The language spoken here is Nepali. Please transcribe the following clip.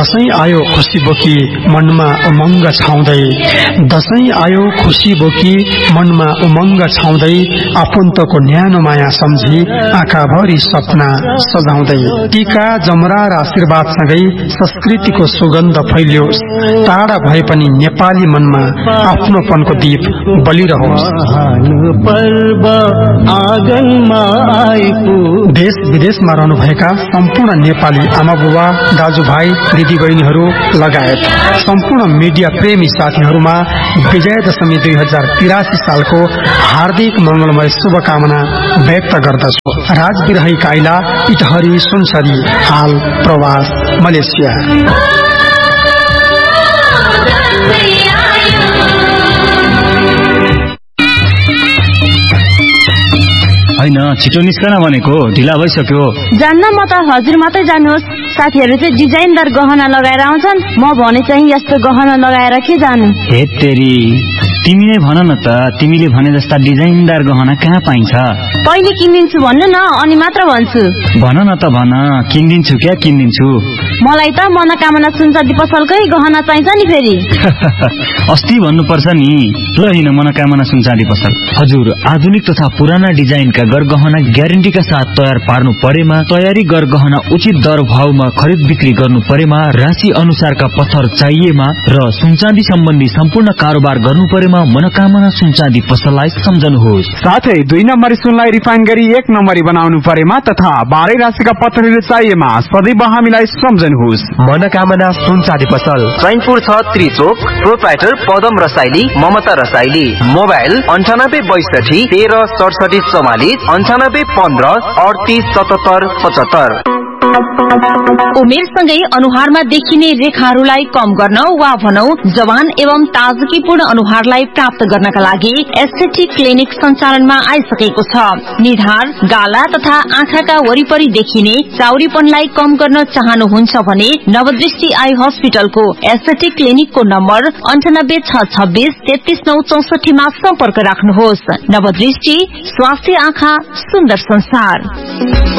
दशैं आयो खुसी बोकी मनमा उमंग छाउँदै, दशैं आयो खुसी बोकी मनमा उमंग छाउँदै, आफन्तको न्यानो माया सम्झी आँखाभरि सपना सजाउँदै। टीका जमरा र आशीर्वाद सँगै संस्कृतिको सुगन्ध फैलियोस्, टाढा भए पनि नेपाली मनमा आफ्नोपनको दीप बलिरहोस्। देश विदेशमा रहनुभएका सम्पूर्ण नेपाली आमा बुबा, दाजुभाइ, दिदीबहिनीहरू लगायत सम्पूर्ण मिडिया प्रेमी साथीहरूमा विजयादशमी 2083 सालको हार्दिक मंगलमय शुभकामना व्यक्त गर्दछु। राजबिरही काइला इटहरी सुनसरी, हाल प्रवास मलेसिया। हैन छिटो निस्कन भनेको, ढिला भइसक्यो। जान्न म त हजुर मात्रै जानुहोस्। साथीहरू चाहिँ डिजाइनदार गहना लगाएर आउँछन्, म भने चाहिँ यस्तो गहना लगाएर के जानु। हे तेरी, तिमी नै भन न त, तिमीले भने जस्ता डिजाइनदार गहना कहाँ पाइन्छ? पहिले किनिदिन्छु भन्नु न, अनि मात्र भन्छु। भन न त भन, किनिदिन्छु क्या किनिदिन्छु। मलाई त मनोकामना सुनचाँदी पसलकै गहना चाहिन्छ नि फेरि। अस्ति भन्नुपर्छ नि। ल हिँड मनोकामना सुनचाँदी पसल। हजुर, आधुनिक तथा पुराना डिजाइनका गरगहना ग्यारेन्टीका साथ तयार पार्नु परेमा, तयारी गरगहना उचित दर भावमा खरिद बिक्री गर्नु परेमा, राशि अनुसारका पत्थर चाहिएमा र सुनचाँदी सम्बन्धी सम्पूर्ण कारोबार गर्नु परेमा मनोकामना सुनचाँदी पसललाई सम्झनुहोस्। साथै 2 नम्बरी सुनलाई रिफाइन गरी 1 नम्बरी बनाउनु परेमा तथा 12 राशिका पत्थरहरू चाहिएमा सदैव हामीलाई सम्झनुहोस्। मनोकामना सुनचाँदी पसल चैनपुर 6 त्रिचोक, प्रोप्राइटर पदम रसाइली, ममता रसाइली। मोबाइल 9862 13 67 44, 9815 38 77 75। उमेरसँगै अनुहारमा देखिने रेखाहरूलाई कम गर्न वा भनौं जवान एवं ताजगीपूर्ण अनुहारलाई प्राप्त गर्नका लागि एस्थेटिक क्लिनिक सञ्चालनमा आइसकेको छ। निधार, गाला तथा आँखाका वरिपरि देखिने चाउरीपनलाई कम गर्न चाहनुहुन्छ भने नवदृष्टि आई हस्पिटलको एस्थेटिक क्लिनिकको नम्बर 98 626 33 964 मा सम्पर्क राख्नुहोस्। नवदृष्टि, स्वास्थ्य आँखा, सुन्दर संसार।